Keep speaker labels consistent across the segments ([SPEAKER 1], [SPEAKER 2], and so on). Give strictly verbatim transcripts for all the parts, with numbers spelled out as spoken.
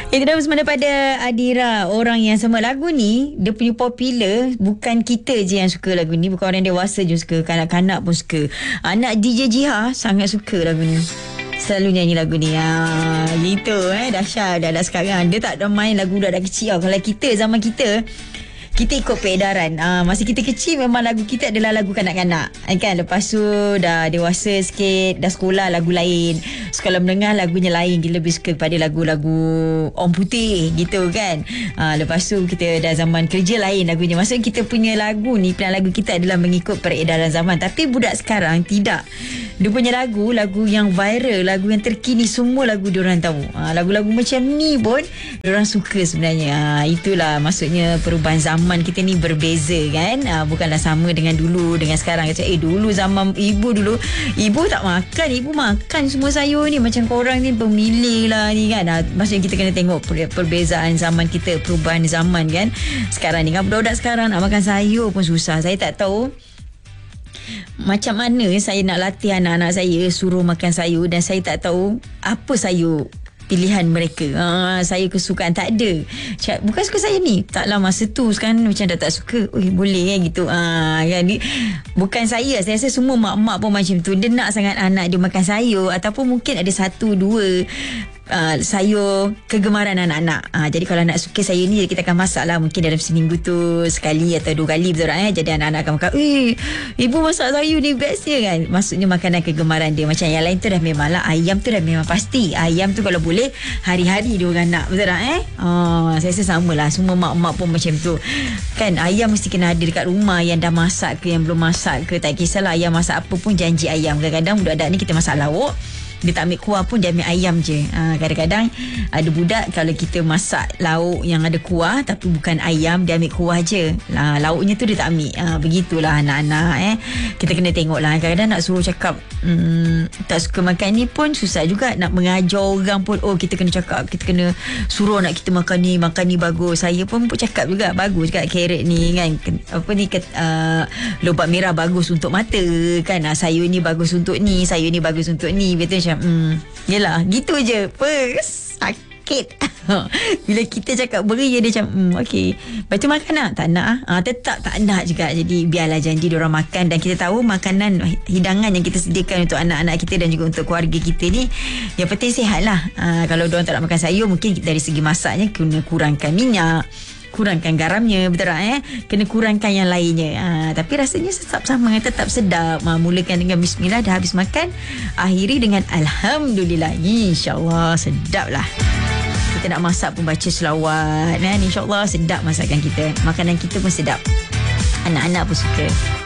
[SPEAKER 1] Itu dah bersama pada Adira. Orang yang sama lagu ni, dia punya popular. Bukan kita je yang suka lagu ni, bukan orang dewasa je suka, kanak-kanak pun suka. Anak D J Jiha sangat suka lagu ni, selalu nyanyi lagu ni. Ha, gitu eh. Dahsyat dah sekarang. Dia tak ada main lagu dah kecil tau. Kalau kita, zaman kita, kita ikut peredaran. Ah, masa kita kecil memang lagu kita adalah lagu kanak-kanak. Kan? Lepas tu dah dewasa sikit, dah sekolah lagu lain. Sekolah menengah lagunya lain. Kita lebih suka kepada lagu-lagu Orang Putih gitu kan. Ah, lepas tu kita dah zaman kerja lain lagunya. Maksudnya kita punya lagu ni, pilihan lagu kita adalah mengikut peredaran zaman. Tapi budak sekarang tidak. Dia punya lagu, lagu yang viral, lagu yang terkini, semua lagu diorang tahu. Ah, lagu-lagu macam ni pun diorang suka sebenarnya. Ah, itulah maksudnya perubahan zaman kita ni berbeza kan. Ah, bukanlah sama dengan dulu, dengan sekarang. Kata, eh dulu zaman ibu dulu, ibu tak makan, ibu makan semua sayur ni. Macam korang ni pemilih lah ni kan. Ah, maksudnya kita kena tengok perbezaan zaman kita, perubahan zaman kan. Sekarang ni kan budak-budak sekarang nak makan sayur pun susah. Saya tak tahu macam mana saya nak latih anak-anak saya suruh makan sayur, dan saya tak tahu apa sayur pilihan mereka. Ha, saya kesukaan tak ada. Cak, bukan suka saya ni. Taklah masa tu kan macam dah tak suka. Oi, boleh kan gitu. Ha, kan, ni, bukan saya. Saya rasa semua mak-mak pun macam tu. Dia nak sangat anak dia makan sayur. Ataupun mungkin ada satu, dua Uh, sayur kegemaran anak-anak. Uh, jadi kalau anak suka sayur ni, kita akan masak lah. Mungkin dalam seminggu tu sekali atau dua kali, betul tak eh? Jadi anak-anak akan makan, eh ibu masak sayur ni best je kan. Maksudnya makanan kegemaran dia. Macam yang lain tu dah memang lah. Ayam tu dah memang pasti. Ayam tu kalau boleh hari-hari dia orang nak, betul tak eh? Uh, saya rasa sama lah. Semua mak-mak pun macam tu kan. Ayam mesti kena ada dekat rumah. Yang dah masak ke, yang belum masak ke, tak kisahlah ayam masak apa pun, janji ayam. Kadang-kadang budak-budak ni kita masak lauk, dia tak ambil kuah pun, dia ambil ayam je. Ha, kadang-kadang ada budak kalau kita masak lauk yang ada kuah tapi bukan ayam, dia ambil kuah je. Ha, lauknya tu dia tak ambil. Ha, begitulah anak-anak eh. Kita kena tengok lah. Kadang-kadang nak suruh cakap hmm, tak suka makan ni pun susah juga. Nak mengajar orang pun, oh kita kena cakap, kita kena suruh anak kita makan ni, makan ni bagus. Saya pun pun cakap juga, bagus juga carrot ni kan. Apa ni, uh, lobak merah bagus untuk mata kan. Ha, sayur ni bagus untuk ni, sayur ni bagus untuk ni. Betul macam hmm, yelah gitu je. First sakit bila kita cakap beri, dia macam hmm, okey, lepas tu makan nak? Tak nak ah, tetap tak nak juga. Jadi biarlah, janji diorang makan. Dan kita tahu makanan, hidangan yang kita sediakan untuk anak-anak kita dan juga untuk keluarga kita ni, yang penting sihat lah. ah, Kalau diorang tak nak makan sayur, mungkin dari segi masaknya kena kurangkan minyak, kurangkan garamnya, betul tak eh? Kena kurangkan yang lainnya. Ha, tapi rasanya tetap sama, tetap sedap. Ha, mulakan dengan bismillah, dah habis makan, akhiri dengan alhamdulillah. InsyaAllah sedap lah. Kita nak masak pun baca selawat kan? InsyaAllah sedap masakan kita. Makanan kita pun sedap. Anak-anak pun suka.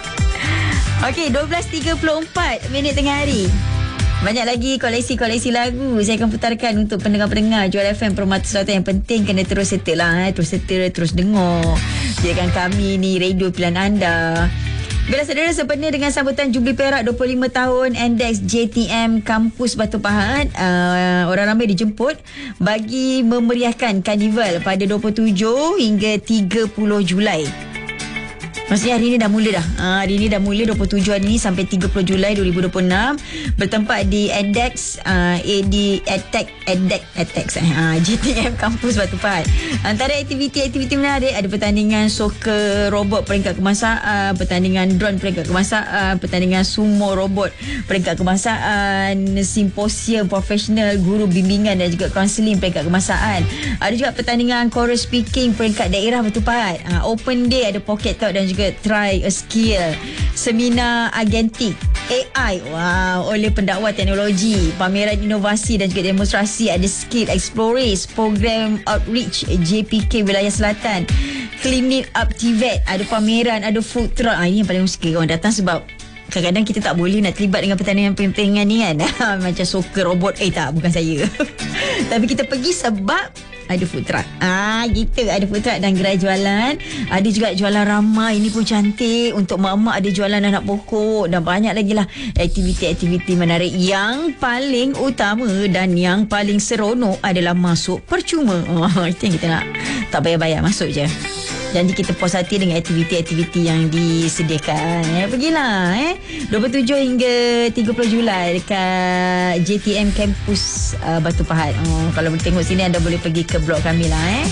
[SPEAKER 1] Okey, dua belas tiga puluh empat minit tengah hari. Banyak lagi koleksi-koleksi lagu saya akan putarkan untuk pendengar-pendengar Jual F M Permata Selatan. Yang penting kena terus setel lah, eh. Terus setel, terus dengar. Jadikan kami ni radio pilihan anda. Bila saudara, sempena dengan sambutan Jubli Perak dua puluh lima tahun Index J T M Kampus Batu Pahat, uh, orang ramai dijemput bagi memeriahkan karnival pada dua puluh tujuh hingga tiga puluh Julai. Maksudnya hari ni dah mula dah. Ha, hari ni dah mula dua puluh tujuh hari ni sampai tiga puluh Julai dua ribu dua puluh enam. Bertempat di Index uh, di Edtech Edtech Edtech uh, J T M Kampus Batu Pahat. Antara aktiviti-aktiviti menarik ada pertandingan soccer robot peringkat kebangsaan, pertandingan drone peringkat kebangsaan, pertandingan sumo robot peringkat kebangsaan, simposium profesional guru bimbingan dan juga kaunseling peringkat kebangsaan. Ada juga pertandingan chorus speaking peringkat daerah Batu Pahat. Uh, open day, ada pocket talk dan juga try a skill. Seminar agentik A I, wow, oleh pendakwa teknologi, pameran inovasi dan juga demonstrasi, ada skill explorers, program outreach J P K Wilayah Selatan, Clean It Up T V E T, ada pameran, ada food truck. Ah, ini yang paling suka orang datang, sebab kadang-kadang kita tak boleh nak terlibat dengan pertandingan-pertandingan ni kan. Macam soccer robot, eh tak, bukan saya. Tapi kita pergi sebab ada food truck. Ah, gitu. Ada food truck dan gerai jualan. Ada juga jualan ramai. Ini pun cantik. Untuk mak-mak ada jualan anak pokok. Dan banyak lagi lah aktiviti-aktiviti menarik. Yang paling utama dan yang paling seronok adalah masuk percuma. Oh, itu yang kita nak. Tak bayar-bayar, masuk je. Janji kita puas hati dengan aktiviti-aktiviti yang disediakan. Eh, pergilah eh. dua puluh tujuh hingga tiga puluh Julai dekat J T M Campus uh, Batu Pahat. Oh, kalau boleh tengok sini anda boleh pergi ke blog kami lah eh.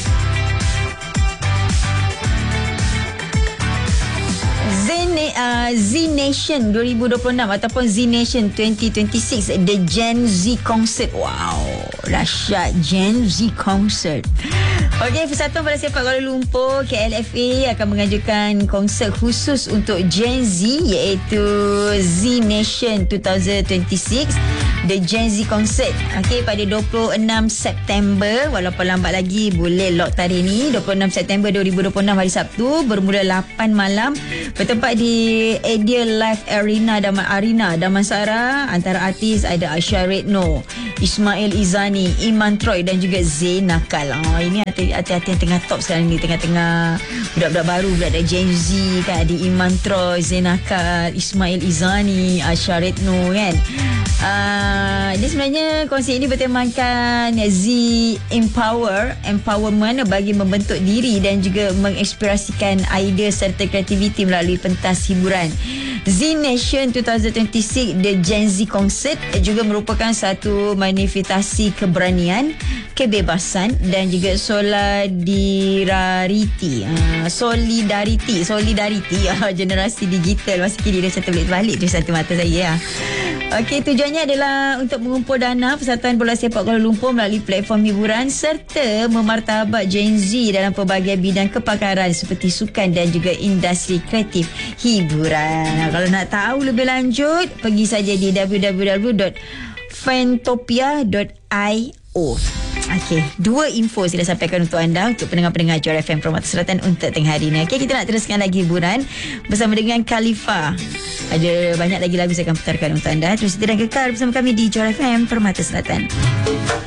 [SPEAKER 1] Uh, Z Nation dua ribu dua puluh enam ataupun Z Nation dua ribu dua puluh enam The Gen Z Concert. Wow, dahsyat Gen Z Concert. Okey, Persatuan Bola Sepak Kuala Lumpur K L F A akan mengajukan konsert khusus untuk Gen Z iaitu Z Nation dua ribu dua puluh enam The Gen Z Concert. Okey, pada dua puluh enam September, walaupun lambat lagi boleh lock tarikh ni. dua puluh enam September dua ribu dua puluh enam hari Sabtu bermula lapan malam, bertempat di Adia Live Arena Daman Arena Damansara. Antara artis ada Aisyah Redno, Ismail Izani, Iman Troy dan juga Zain Nakal. Oh, ini hati-hati yang tengah top sekarang ni, tengah-tengah budak-budak baru, budak dari Gen Z kan. Ada Iman Troy, Zain Nakal, Ismail Izani, Aisyah Redno kan. Uh, dia sebenarnya konsert ini bertemakan Z Empower, empowerment bagi membentuk diri dan juga mengekspresikan idea serta kreativiti melalui pentas hiburan. Z Nation dua ribu dua puluh enam The Gen Z Concert juga merupakan satu manifestasi keberanian, kebebasan dan juga solidariti. Uh, solidariti, solidariti uh, generasi digital. Masa kini dah satu balik tu satu mata saya. Okey, tujuannya adalah untuk mengumpul dana Persatuan Bola Sepak Kuala Lumpur melalui platform hiburan serta memartabat Gen Z dalam pelbagai bidang kepakaran seperti sukan dan juga industri kreatif hiburan. Nah, kalau nak tahu lebih lanjut, pergi saja di w w w dot fantopia dot i o. Okey, dua info saya dah sampaikan untuk anda, untuk pendengar-pendengar Johor F M Permata Selatan untuk tengah hari ni. Okey, kita nak teruskan lagi hiburan bersama dengan Khalifa. Ada banyak lagi lagu saya akan putarkan untuk anda. Terus kita dan kekal bersama kami di Johor F M Permata Selatan.